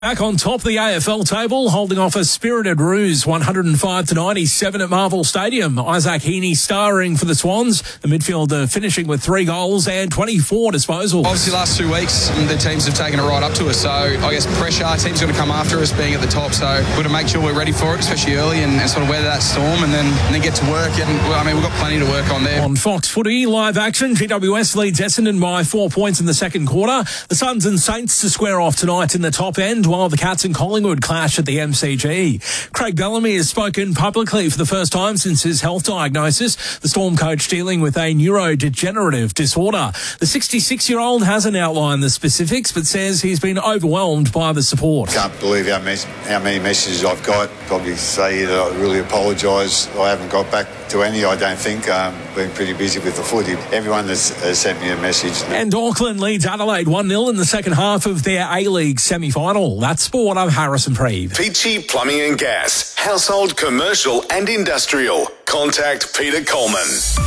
Back on top of the AFL table, holding off a spirited Roos 105-97 at Marvel Stadium. Isaac Heaney starring for the Swans, the midfielder finishing with 3 goals and 24 disposals. Obviously, last 2 weeks, the teams have taken it right up to us. So, I guess pressure, teams going to come after us being at the top. So, we've got to make sure we're ready for it, especially early, and sort of weather that storm and then get to work. And, we've got plenty to work on there. On Fox Footy, live action, GWS leads Essendon by 4 points in the second quarter. The Suns and Saints to square off tonight in the top end, while the Cats and Collingwood clash at the MCG. Craig Bellamy has spoken publicly for the first time since his health diagnosis. The Storm coach dealing with a neurodegenerative disorder. The 66-year-old hasn't outlined the specifics, but says he's been overwhelmed by the support. Can't believe how many messages I've got. Probably say that I really apologise. I haven't got back to any, I don't think. Been pretty busy with the footy. Everyone has sent me a message. And Auckland leads Adelaide 1-0 in the second half of their A-League semi-final. That's sport. I'm Harrison Preeve. Peachy Plumbing and Gas. Household, commercial and industrial. Contact Peter Coleman.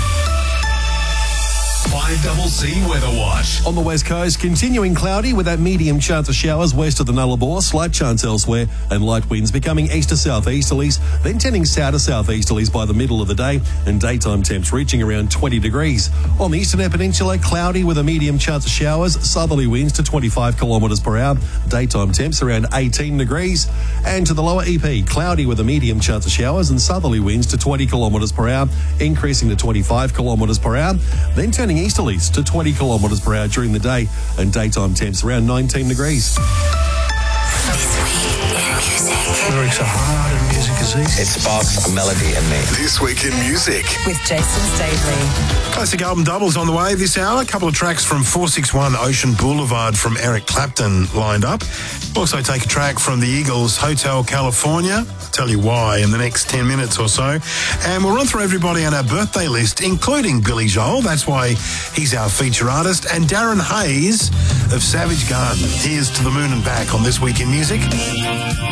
5CC Weather Watch. On the west coast, continuing cloudy with that medium chance of showers west of the Nullarbor, slight chance elsewhere, and light winds becoming east to southeasterlies, then tending south to southeasterlies by the middle of the day, and daytime temps reaching around 20 degrees. On the eastern peninsula, cloudy with a medium chance of showers, southerly winds to 25 kilometres per hour, daytime temps around 18 degrees. And to the lower EP, cloudy with a medium chance of showers and southerly winds to 20 kilometres per hour, increasing to 25 kilometres per hour, then turning easterlies to 20 kilometres per hour during the day, and daytime temps around 19 degrees. This week in music. Lyrics are hard and music is easy. It sparks a melody in me. This week in music. With Jason Stavely. Classic album doubles on the way this hour. A couple of tracks from 461 Ocean Boulevard from Eric Clapton lined up. Also take a track from the Eagles, Hotel California. I'll tell you why in the next 10 minutes or so. And we'll run through everybody on our birthday list, including Billy Joel. That's why he's our feature artist. And Darren Hayes of Savage Garden. Here's To the Moon and Back on This Week in Music.